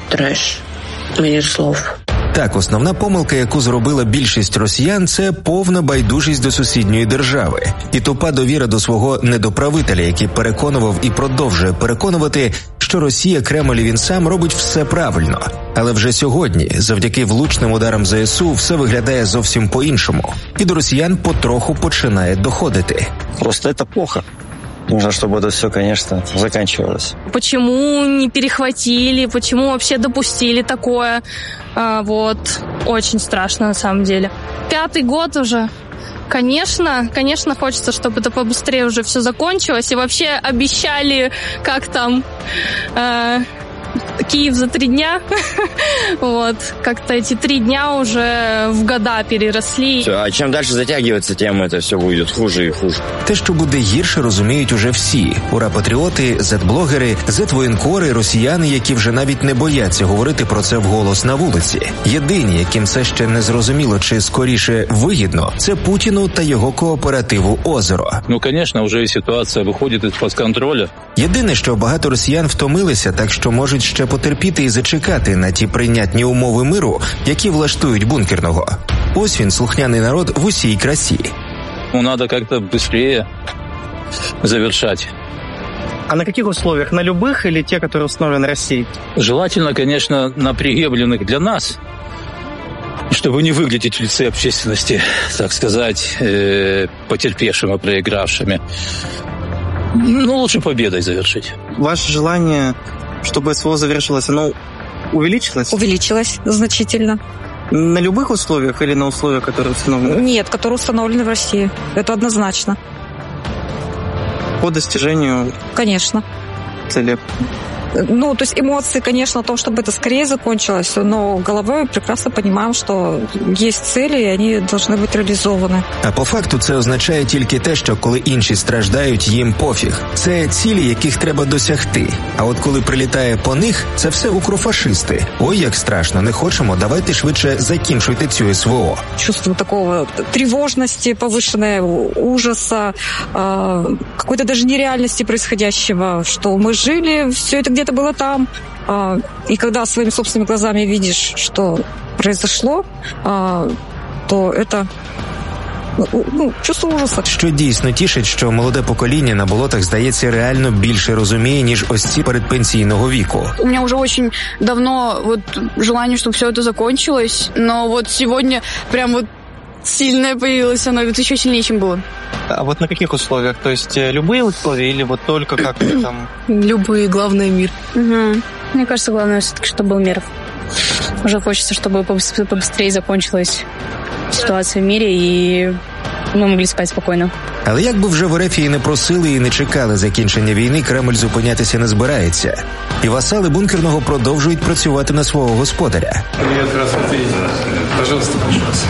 трэш. Мені слов. Так, основна помилка, яку зробила більшість росіян, це повна байдужість до сусідньої держави і тупа довіра до свого недоправителя, який переконував і продовжує переконувати, що Росія, Кремль і він сам робить все правильно. Але вже сьогодні, завдяки влучним ударам ЗСУ, все виглядає зовсім по-іншому. І до росіян потроху починає доходити. Просто це плохо. Нужно, чтобы это все, конечно, заканчивалось. Почему не перехватили, почему вообще допустили такое? Вот, очень страшно на самом деле. 5-й год уже. Конечно, хочется, чтобы это побыстрее уже все закончилось. И вообще обещали, как там... Киев за 3 дня. Вот. Как-то эти 3 дня уже в года переросли. А чем дальше затягивается, тем это все будет хуже и хуже. Те, що буде гірше, розуміють уже всі. Ура-патріоти, зет-блогери, зет-воєнкори, росіяни, які вже навіть не бояться говорити про це вголос на вулиці. Єдині, яким це ще не зрозуміло чи скоріше вигідно, це Путіну та його кооперативу «Озеро». Ну, звісно, вже ситуація виходить із-під контролю. Єдине, що багато росіян втомилися, так що можуть ще потерпіти і зачекати на ті прийнятні умови миру, які влаштують Бункерного. Ось він, слухняний народ в усій красі. Ну, надо как-то быстрее завершать. А на каких условиях? На любых или те, которые установлены Россией? Желательно, конечно, на приемлемых для нас, чтобы не выглядеть в лице общественности, так сказать, потерпевшими, проигравшими. Ну, лучше победой завершить. Ваше желание, чтобы СВО завершилось, оно увеличилось? Увеличилось значительно. На любых условиях или на условиях, которые установлены? Нет, которые установлены в России. Это однозначно. По достижению? Конечно. Цели? Ну, то есть эмоции, конечно, о том, чтобы это скорее закончилось, но головой прекрасно понимаем, что есть цели, и они должны быть реализованы. А по факту це означає тільки те, що коли інші страждають, їм пофіг. Це цілі, яких треба досягти. А от коли прилітає по них, це все укрофашисти. Ой, як страшно, не хочемо, давайте швидше закінчуйте цю СВО. Чувство такого тревожности, повышенного ужаса, какой-то даже нереальности происходящего, что мы жили, все это где-то было там, и когда своими собственными глазами видишь, что произошло, то это чувство ужасу. Що дійсно тішить, що молоде покоління на болотах, здається, реально більше розуміє, ніж ось ці передпенсійного віку. У меня уже очень давно желание, чтобы все это закончилось, но вот сегодня прям сильное появилось, оно еще сильнее, чем было. А вот на каких условиях? То есть любые условия или вот только как-то там... Любые, главное мир. Угу. Мне кажется, главное все-таки, чтобы был мир. Уже хочется, чтобы побыстрее закончилась ситуация в мире, и ми могли спати спокійно. Але як би вже в РФ не просили і не чекали закінчення війни, Кремль зупинятися не збирається. І васали Бункерного продовжують працювати на свого господаря. Пожалуйста, пожалуйста.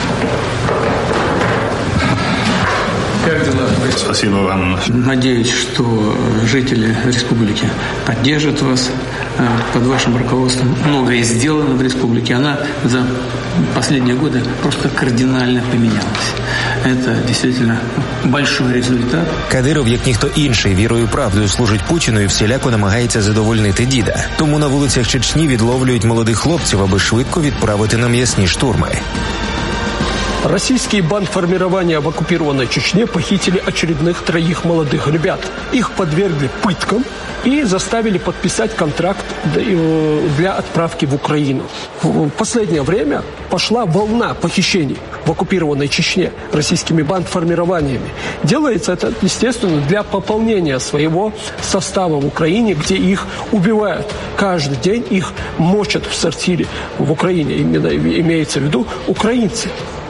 Как дела? Спасибо вам. Надеюсь, что жители республики поддержат вас под вашим руководством. Многое сделано в республике. Она за последние годы просто кардинально поменялась. Это действительно большой результат. Кадиров, як ніхто інший, вірою і правдою служить Путіну і всіляко намагається задовольнити діда. Тому на вулицях Чечні відловлюють молодих хлопців, аби швидко відправити на м'ясні штурми. Российские бандформирования в оккупированной Чечне похитили очередных 3 молодых ребят. Их подвергли пыткам и заставили подписать контракт для отправки в Украину. В последнее время пошла волна похищений в оккупированной Чечне российскими бандформированиями. Делается это, естественно, для пополнения своего состава в Украине, где их убивают. Каждый день их мочат в сортире в Украине, имеется в виду украинцы.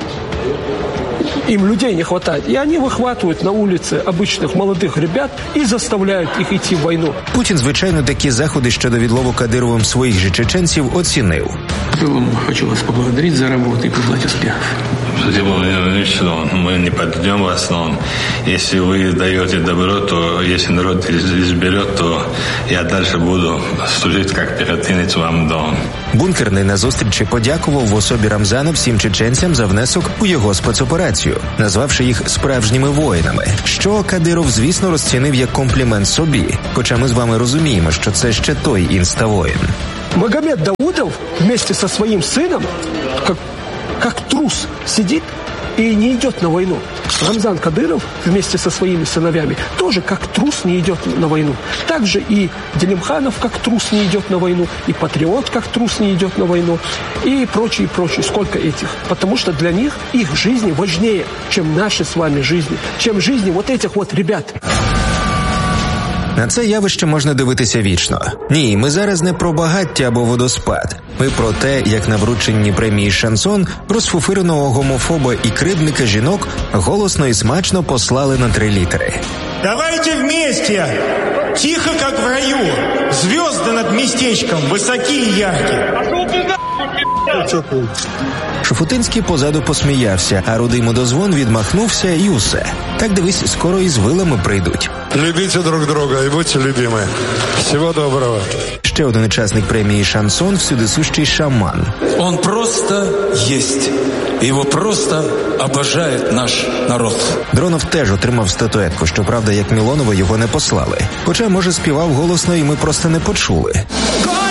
Им людей не хватает. И они выхватывают на улице обычных молодых ребят и заставляют их идти в войну. Путін, звичайно, такі заходи щодо відлову Кадировим своїх же чеченців оцінив. В целом, хочу вас поблагодарить за работу и пожелать успехов. Спасибо, Владимир Ильич, мы не подведем вас, но если вы даете добро, то если народ изберет, то я дальше буду служить как пехотинец вам до. Бункерний на зустрічі подякував в особі Рамзана всім чеченцям за внесок у його спецоперацію, назвавши їх справжніми воїнами, що Кадиров, звісно, розцінив як комплімент собі, хоча ми з вами розуміємо, що це ще той інставоїн. Магомед Даудов вместе со своим сыном, как трус, сидит и не идет на войну. Рамзан Кадыров вместе со своими сыновьями тоже как трус не идет на войну. Также и Делимханов как трус не идет на войну, и Патриот как трус не идет на войну, и прочие. Сколько этих? Потому что для них их жизни важнее, чем наши с вами жизни, чем жизни вот этих вот ребят. На це явище можна дивитися вічно. Ні, ми зараз не про багаття або водоспад. Ми про те, як на врученні премії «Шансон» розфуфиреного гомофоба і кривдника жінок голосно і смачно послали на 3 літери. Давайте вместе, тихо, как в раю, звезды над местечком, высокие и яркие. Шуфутинський позаду посміявся, а рудий мудозвон відмахнувся і усе. Так, дивись, скоро і з вилами прийдуть. Любите друг друга і будьте любимі. Всього доброго. Ще один учасник премії «Шансон» всюдисущий шаман. Он просто єсть. Його просто обожає наш народ. Дронов теж отримав статуетку, щоправда, як Мілонова його не послали. Хоча, може, співав голосно і ми просто не почули.